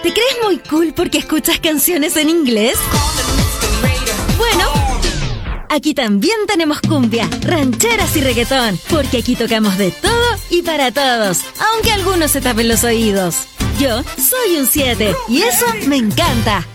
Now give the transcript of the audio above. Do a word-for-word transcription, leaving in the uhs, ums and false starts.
¿Te crees muy cool porque escuchas canciones en inglés? Bueno, aquí también tenemos cumbia, rancheras y reggaetón, porque aquí tocamos de todo y para todos, aunque algunos se tapen los oídos. Yo soy un siete y eso me encanta.